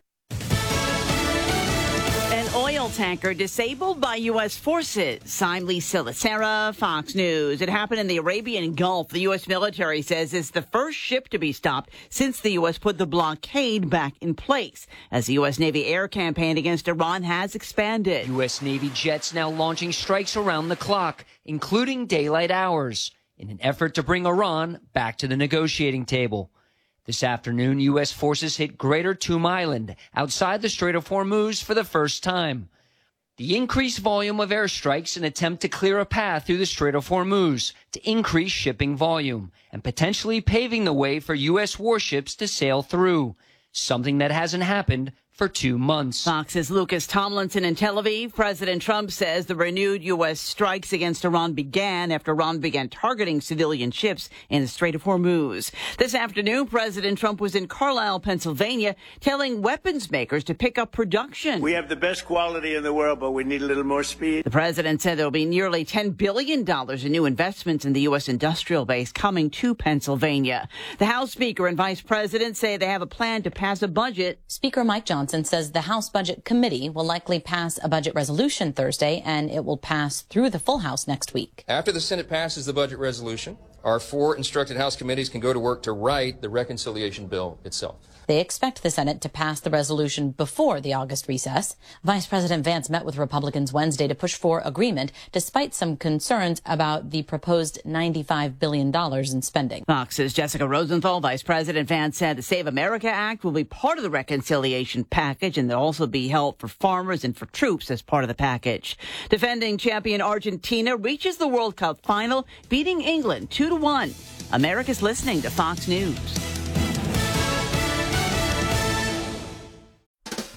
An oil tanker disabled by U S forces. I'm Lisa Lacera, Fox News. It happened in the Arabian Gulf. The U S military says it's the first ship to be stopped since the U S put the blockade back in place, as the U S Navy air campaign against Iran has expanded. U S Navy jets now launching strikes around the clock, including daylight hours, in an effort to bring Iran back to the negotiating table. This afternoon, U S forces hit Greater Toom Island, outside the Strait of Hormuz, for the first time. The increased volume of airstrikes an attempt to clear a path through the Strait of Hormuz to increase shipping volume and potentially paving the way for U S warships to sail through, something that hasn't happened for two months. Fox's Lucas Tomlinson in Tel Aviv. President Trump says the renewed U S strikes against Iran began after Iran began targeting civilian ships in the Strait of Hormuz. This afternoon, President Trump was in Carlisle, Pennsylvania, telling weapons makers to pick up production. We have the best quality in the world, but we need a little more speed. The president said there will be nearly ten billion dollars in new investments in the U S industrial base coming to Pennsylvania. The House Speaker and Vice President say they have a plan to pass a budget. Speaker Mike Johnson says the House Budget Committee will likely pass a budget resolution Thursday, and it will pass through the full House next week. After the Senate passes the budget resolution, our four instructed House committees can go to work to write the reconciliation bill itself. They expect the Senate to pass the resolution before the August recess. Vice President Vance met with Republicans Wednesday to push for agreement, despite some concerns about the proposed ninety-five billion dollars in spending. Fox's Jessica Rosenthal. Vice President Vance said the Save America Act will be part of the reconciliation package, and there'll also be help for farmers and for troops as part of the package. Defending champion Argentina reaches the World Cup final, beating England two to one. America's listening to Fox News.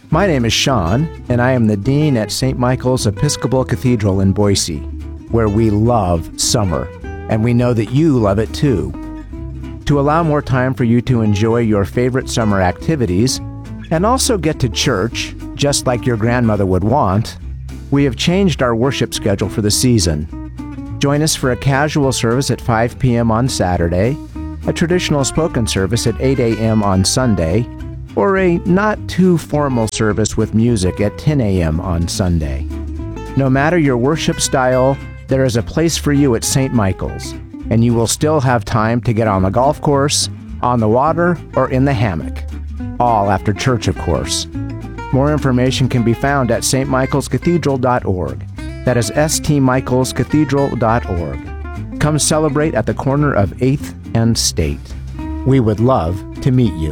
My name is Sean, and I am the Dean at Saint Michael's Episcopal Cathedral in Boise, where we love summer, and we know that you love it too. To allow more time for you to enjoy your favorite summer activities, and also get to church, just like your grandmother would want, we have changed our worship schedule for the season. Join us for a casual service at five p.m. on Saturday, a traditional spoken service at eight a.m. on Sunday, or a not-too-formal service with music at ten a.m. on Sunday. No matter your worship style, there is a place for you at Saint Michael's, and you will still have time to get on the golf course, on the water, or in the hammock. All after church, of course. More information can be found at s t michaels cathedral dot org. That is s t michaels cathedral dot org. Come celebrate at the corner of eighth and State. We would love to meet you.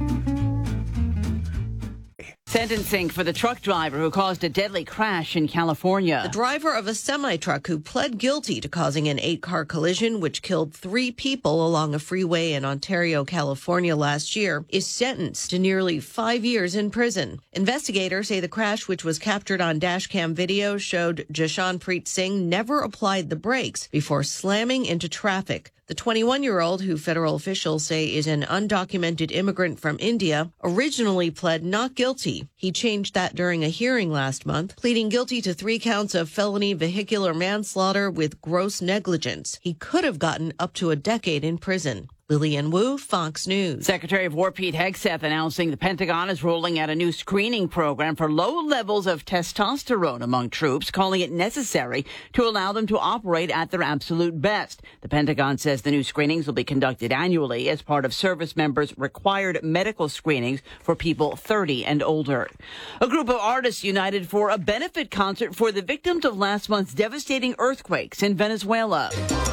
Sentencing for the truck driver who caused a deadly crash in California. The driver of a semi-truck who pled guilty to causing an eight-car collision which killed three people along a freeway in Ontario, California last year is sentenced to nearly five years in prison. Investigators say the crash, which was captured on dashcam video, showed Jashanpreet Singh never applied the brakes before slamming into traffic. The twenty-one-year-old, who federal officials say is an undocumented immigrant from India, originally pled not guilty. He changed that during a hearing last month, pleading guilty to three counts of felony vehicular manslaughter with gross negligence. He could have gotten up to a decade in prison. Lillian Wu, Fox News. Secretary of War Pete Hegseth announcing the Pentagon is rolling out a new screening program for low levels of testosterone among troops, calling it necessary to allow them to operate at their absolute best. The Pentagon says the new screenings will be conducted annually as part of service members' required medical screenings for people thirty and older. A group of artists united for a benefit concert for the victims of last month's devastating earthquakes in Venezuela.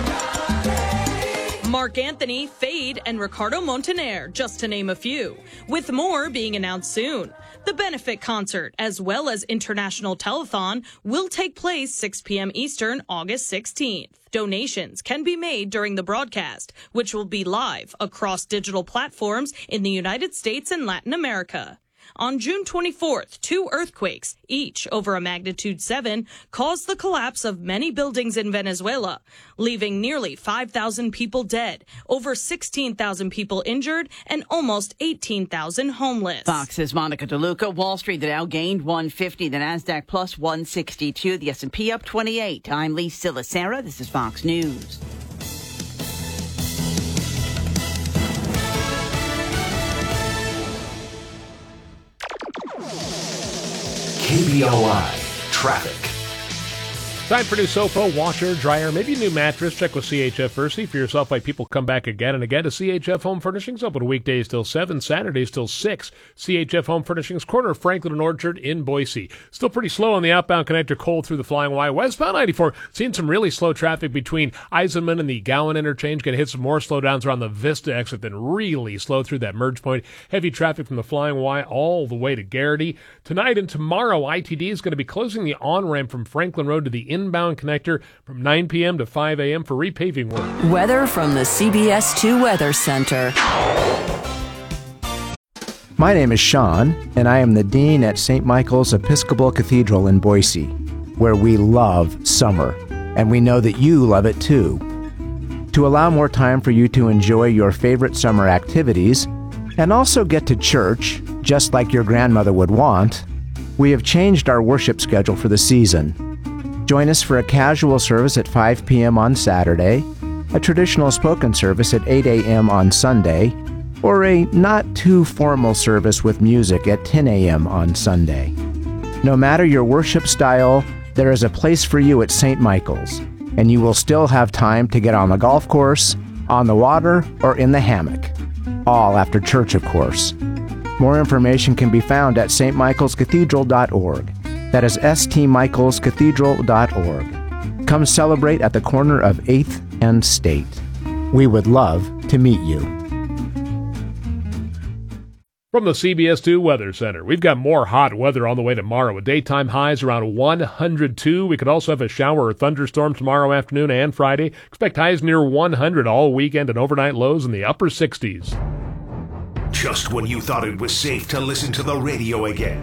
Mark Anthony, Fade, and Ricardo Montaner, just to name a few, with more being announced soon. The benefit concert, as well as International Telethon, will take place six p.m. Eastern, August sixteenth. Donations can be made during the broadcast, which will be live across digital platforms in the United States and Latin America. On June twenty-fourth, two earthquakes, each over a magnitude seven, caused the collapse of many buildings in Venezuela, leaving nearly five thousand people dead, over sixteen thousand people injured, and almost eighteen thousand homeless. Fox's Monica DeLuca. Wall Street, the Dow gained one fifty, the Nasdaq plus one sixty-two, the S and P up twenty-eight. I'm Lee Silasera. This is Fox News. K B O I Traffic. Time for new sofa, washer, dryer, maybe a new mattress. Check with C H F first. See for yourself why people come back again and again to C H F Home Furnishings. Open weekdays till seven, Saturdays till six. C H F Home Furnishings, corner of Franklin and Orchard in Boise. Still pretty slow on the outbound connector, cold through the Flying Y. Westbound ninety-four, seeing some really slow traffic between Eisenman and the Gowan interchange. Going to hit some more slowdowns around the Vista exit, then really slow through that merge point. Heavy traffic from the Flying Y all the way to Garrity. Tonight and tomorrow, I T D is going to be closing the on-ramp from Franklin Road to the inbound connector from nine p.m. to five a.m. for repaving work. Weather from the C B S two Weather Center. My name is Sean, and I am the Dean at Saint Michael's Episcopal Cathedral in Boise, where we love summer, and we know that you love it too. To allow more time for you to enjoy your favorite summer activities, and also get to church, just like your grandmother would want, we have changed our worship schedule for the season. Join us for a casual service at five p.m. on Saturday, a traditional spoken service at eight a.m. on Sunday, or a not-too-formal service with music at ten a.m. on Sunday. No matter your worship style, there is a place for you at Saint Michael's, and you will still have time to get on the golf course, on the water, or in the hammock. All after church, of course. More information can be found at s t michaels cathedral dot org. That is s t michaels cathedral dot org. Come celebrate at the corner of eighth and State. We would love to meet you. From the C B S two Weather Center, we've got more hot weather on the way tomorrow with daytime highs around one hundred two. We could also have a shower or thunderstorm tomorrow afternoon and Friday. Expect highs near one hundred all weekend and overnight lows in the upper sixties. just when you thought it was safe to listen to the radio again.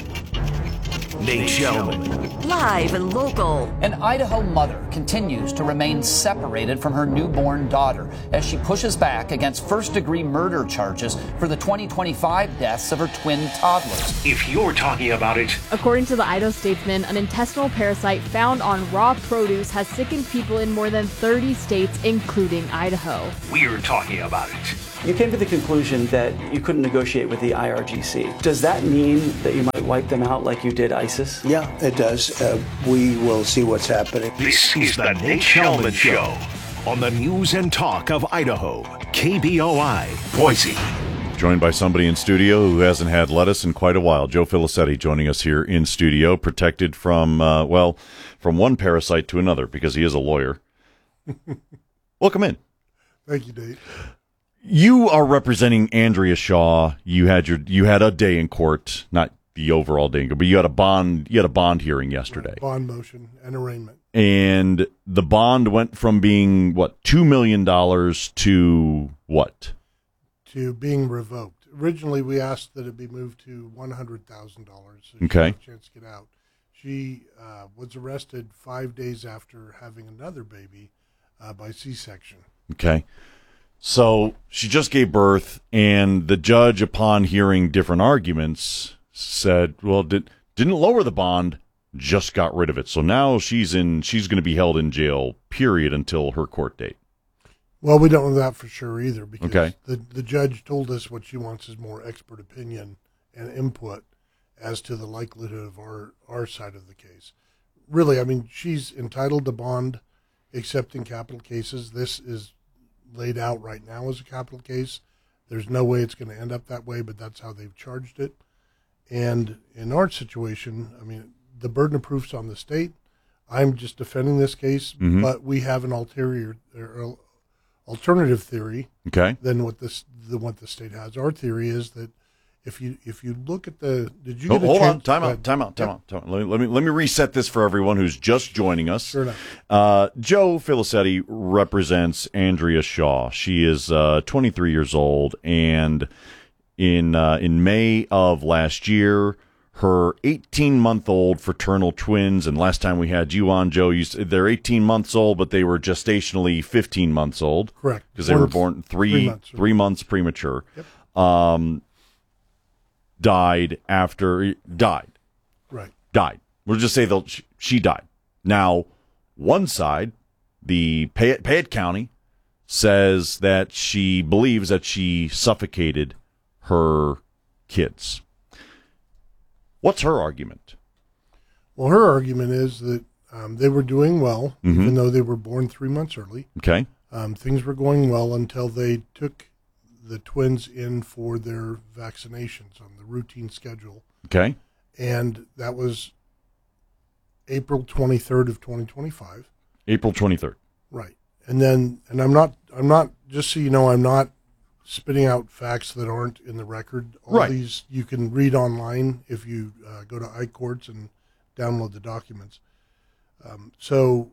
Nate Shelman. Live and local. An Idaho mother continues to remain separated from her newborn daughter as she pushes back against first-degree murder charges for the twenty twenty-five deaths of her twin toddlers. If you're talking about it. According to the Idaho Statesman, an intestinal parasite found on raw produce has sickened people in more than thirty states, including Idaho. We're talking about it. You came to the conclusion that you couldn't negotiate with the I R G C. Does that mean that you might wipe them out like you did ISIS? Yeah, it does. Uh, we will see what's happening. This is the Nate Shelman Show on the news and talk of Idaho. K B O I, Boise. Joined by somebody in studio who hasn't had lettuce in quite a while. Joe Filicetti joining us here in studio, protected from, uh, well, from one parasite to another because he is a lawyer. Welcome in. Thank you, Dave. You are representing Andrea Shaw. You had your you had a day in court, not the overall day in court, but you had a bond you had a bond hearing yesterday. Right, bond motion and arraignment. And the bond went from being what two million dollars to what? To being revoked. Originally, we asked that it be moved to one hundred thousand dollars. So okay. She had a chance to get out. She uh, was arrested five days after having another baby uh, by C-section. Okay. So she just gave birth, and the judge, upon hearing different arguments, said, well, did, didn't lower the bond, just got rid of it. So now she's in. She's going to be held in jail, period, until her court date. Well, we don't know that for sure either, because okay. the, the judge told us what she wants is more expert opinion and input as to the likelihood of our, our side of the case. Really, I mean, she's entitled to bond, except in capital cases. This is laid out right now as a capital case. There's no way it's going to end up that way, but that's how they've charged it. And in our situation, I mean, the burden of proof's on the state. I'm just defending this case, mm-hmm. but we have an ulterior or alternative theory okay. than what this the what the state has. Our theory is that if you if you look at the did you oh, get a hold chance? on time out time out time out time out let me, let me let me reset this for everyone who's just joining us. Sure enough. Uh, Joe Filicetti represents Andrea Shaw. She is uh, twenty-three years old, and in uh, in May of last year, her eighteen-month-old fraternal twins, and last time we had you on, Joe, you, they're eighteen months old, but they were gestationally fifteen months old. Correct. Because they were born three three months, three months premature. Yep. Um, died after died. Right. Died. We'll just say that she, she died. Now, one side, the Payette, Payette County, says that she believes that she suffocated her kids. What's her argument? Well, her argument is that um, they were doing well, mm-hmm. even though they were born three months early. Okay. Um, things were going well until they took the twins in for their vaccinations on the routine schedule. Okay. And that was April twenty-third of twenty twenty-five. April twenty-third. Right. And then, and I'm not, I'm not, just so you know, I'm not spitting out facts that aren't in the record. All right. these you can read online if you uh, go to iCourts and download the documents. Um, so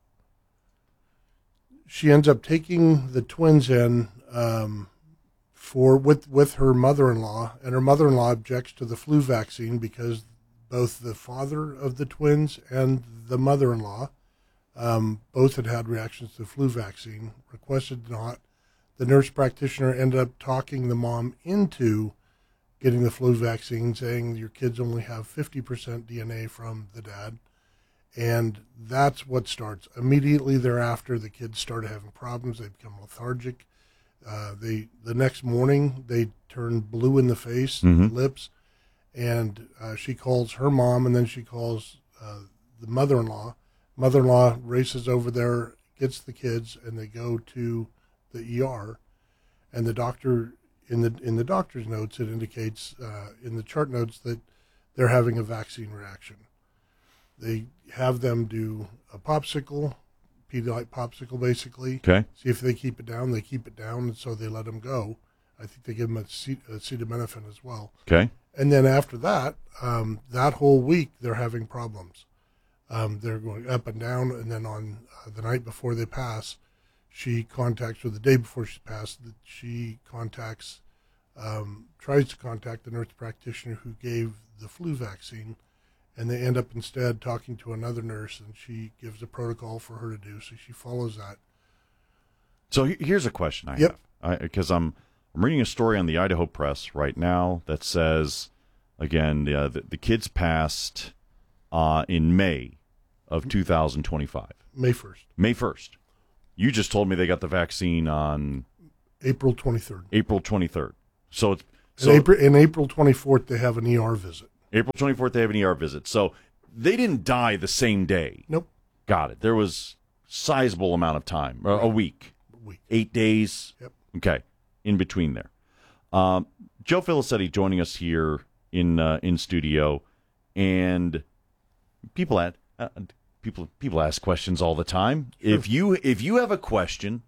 she ends up taking the twins in um, for with with her mother-in-law, and her mother-in-law objects to the flu vaccine because both the father of the twins and the mother-in-law um, both had had reactions to the flu vaccine, requested not. The nurse practitioner ended up talking the mom into getting the flu vaccine, saying your kids only have fifty percent D N A from the dad. And that's what starts. Immediately thereafter, the kids started having problems. They become lethargic. Uh, they the next morning, they turn blue in the face, mm-hmm. lips. And uh, she calls her mom, and then she calls uh, the mother-in-law. Mother-in-law races over there, gets the kids, and they go to the E R. And the doctor, in the in the doctor's notes, it indicates uh, in the chart notes that they're having a vaccine reaction. They have them do a popsicle, Pedialyte popsicle, basically. Okay. See if they keep it down. They keep it down, and so they let them go. I think they give them a acetaminophen as well. Okay. And then after that, um, that whole week, they're having problems. Um, they're going up and down, and then on uh, the night before they pass, she contacts, or the day before she passed, she contacts um, tries to contact the nurse practitioner who gave the flu vaccine, and they end up instead talking to another nurse, and she gives a protocol for her to do, so she follows that. So here's a question I yep. have, because I'm I'm reading a story on the Idaho Press right now that says, again, uh, the, the kids passed uh, in May of two thousand twenty-five. May first. May first. You just told me they got the vaccine on April twenty-third. April twenty-third. So it's so in April, in April twenty-fourth, they have an E R visit. April twenty-fourth, they have an E R visit. So they didn't die the same day. Nope. Got it. There was sizable amount of time, right. a week, a week, eight days. Yep. Okay, in between there. Um, Joe Filicetti joining us here in uh, in studio, and people at uh, people people ask questions all the time. Sure. If you if you have a question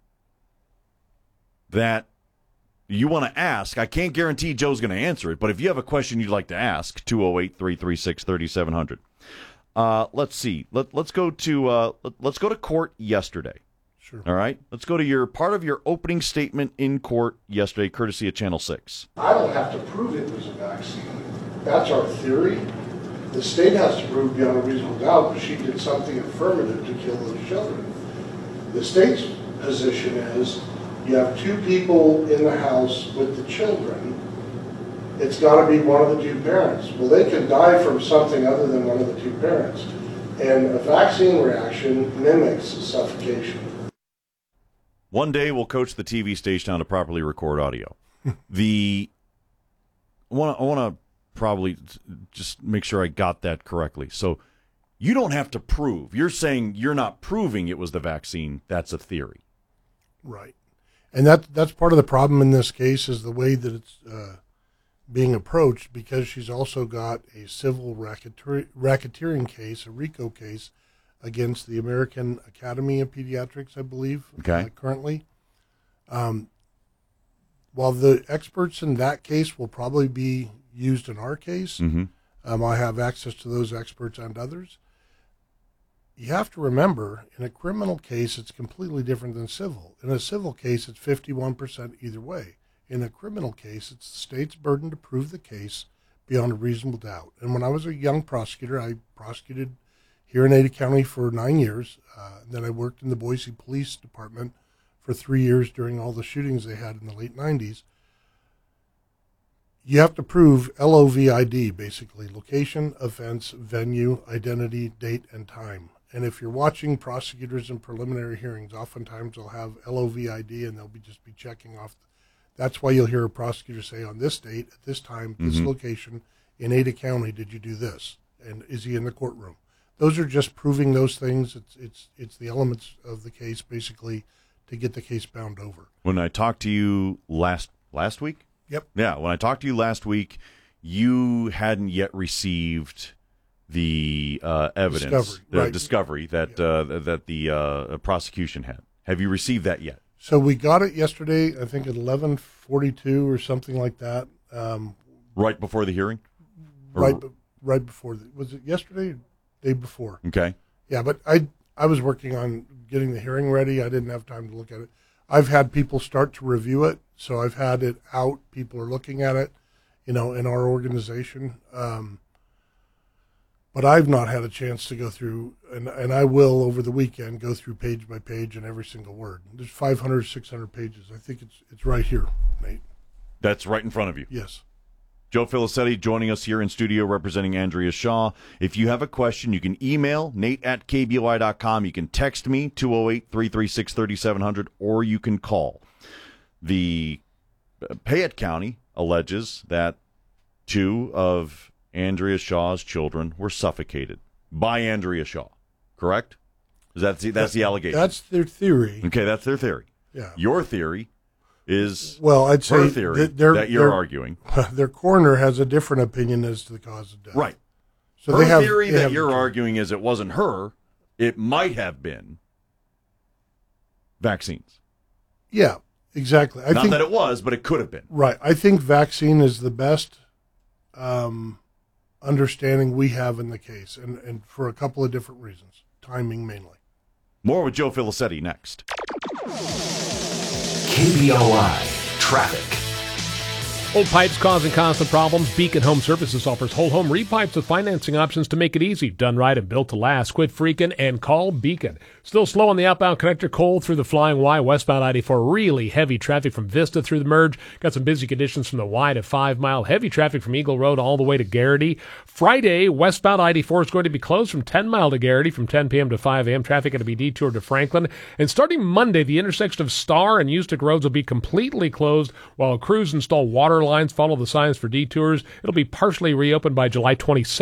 that you want to ask, I can't guarantee Joe's going to answer it, but if you have a question you'd like to ask, two oh eight, three three six, three seven zero zero. Uh, let's see. Let, let's go to uh, let, let's go to court yesterday. Sure. All right. Let's go to your part of your opening statement in court yesterday, courtesy of Channel six. I don't have to prove it was a vaccine. That's our theory. The state has to prove beyond a reasonable doubt that she did something affirmative to kill those children. The state's position is you have two people in the house with the children. It's got to be one of the two parents. Well, they can die from something other than one of the two parents. And a vaccine reaction mimics suffocation. One day we'll coach the T V station how to properly record audio. the I want to I want to probably just make sure I got that correctly. So you don't have to prove. You're saying you're not proving it was the vaccine. That's a theory. Right. And that that's part of the problem in this case is the way that it's uh, being approached, because she's also got a civil racketeer, racketeering case, a RICO case, against the American Academy of Pediatrics, I believe, okay. uh, currently. Um, while the experts in that case will probably be used in our case, mm-hmm. um, I have access to those experts and others. You have to remember, in a criminal case, it's completely different than civil. In a civil case, it's fifty-one percent either way. In a criminal case, it's the state's burden to prove the case beyond a reasonable doubt. And when I was a young prosecutor, I prosecuted here in Ada County for nine years. Uh, then I worked in the Boise Police Department for three years during all the shootings they had in the late nineties. You have to prove L O V I D, basically, location, offense, venue, identity, date, and time. And if you're watching prosecutors in preliminary hearings, oftentimes they'll have L O V I D and they'll be just be checking off. That's why you'll hear a prosecutor say, on this date, at this time, this mm-hmm. location, in Ada County, did you do this? And is he in the courtroom? Those are just proving those things. It's it's it's the elements of the case, basically, to get the case bound over. When I talked to you last last week? Yep. Yeah, when I talked to you last week, you hadn't yet received the uh, evidence, discovery, the right. discovery that yeah. uh, that the uh, prosecution had. Have you received that yet? So we got it yesterday, I think at eleven forty-two or something like that. Um, right before the hearing? Or... Right, right before. The, was it yesterday? Day before. Okay. Yeah, but I I was working on getting the hearing ready. I didn't have time to look at it. I've had people start to review it, so I've had it out. People are looking at it, you know, in our organization. Um, but I've not had a chance to go through, and, and I will over the weekend go through page by page and every single word. There's five hundred, six hundred pages. I think it's it's right here, Nate. That's right in front of you. Yes. Joe Filicetti joining us here in studio representing Andrea Shaw. If you have a question, you can email Nate at K B O I dot com. You can text me, two oh eight, three three six, three seven zero zero, or you can call. The Payette County alleges that two of Andrea Shaw's children were suffocated by Andrea Shaw, correct? Is that the, that's the allegation? That's their theory. Okay, that's their theory. Yeah. Your theory is well, I'd say her theory that, they're, that you're they're, arguing. Their coroner has a different opinion as to the cause of death. Right. So her they have, theory they that have you're arguing is it wasn't her, it might have been vaccines. Yeah, exactly. I Not think, that it was, but it could have been. Right. I think vaccine is the best um, understanding we have in the case, and, and for a couple of different reasons. Timing mainly. More with Joe Filicetti next. K B O I Traffic. Old pipes causing constant problems? Beacon Home Services offers whole home repipes with financing options to make it easy. Done right and built to last. Quit freaking and call Beacon. Still slow on the outbound connector, cold through the Flying Y, westbound I eighty-four. Really heavy traffic from Vista through the merge. Got some busy conditions from the Y to five mile. Heavy traffic from Eagle Road all the way to Garrity. Friday, westbound I eighty-four is going to be closed from ten mile to Garrity from ten p.m. to five a.m. Traffic going to be detoured to Franklin. And starting Monday, the intersection of Star and Ustick roads will be completely closed while crews install water lines, follow the signs for detours. It'll be partially reopened by July twenty-second.